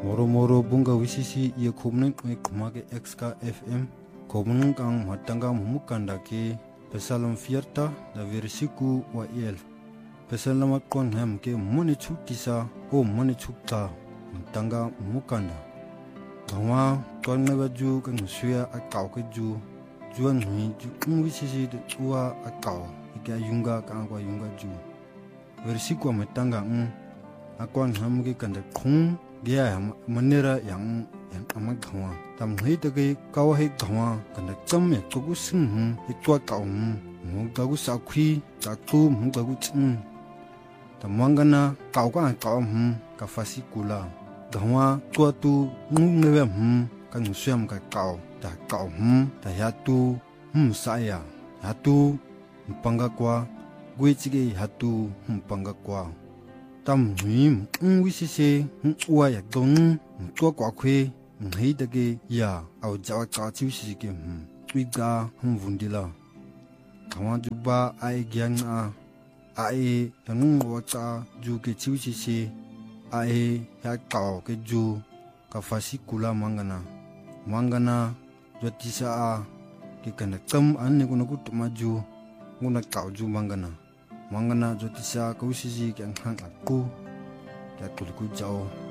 Moro bunga wisisi ia khobneng kumake XK FM khobneng kang matanga mumukanda ke pesalam fierta da versiku wa el pesalam kon ham ke moni chukisa o moni chukta matanga mumukanda tawa kon na ju kang suya akaw ke ju juan hui ju wisisi de tua akaw ika yunga kang wa yunga ju versiku matanga akwan ham ke kanda khung dia manera yang amat gawa tam hei tage kaw hei gawa kana cham me to gu sing he to kaw mu ga gu sa khi ta tu mu ga gu ching tam mangana kaw ka fasi kula gawa to tu mu ngewe kan syam ka kaw ta ta ya tu saya ya tu panga kwa gui chige ya tu panga kwa tam nim wisise wa ya don to kwa khwe hei dage ya au jawa cha chi si ke twiga vundila kawa juba ai gyang ai yang wa cha ju ke chi si ai ya kaw ke ju ka fasi kula mangana jotisa ke kana kam an ne kuno kutuma ju nguna kaw ju mangana jotisa kausisi kyang hang aku ya kuliku jauh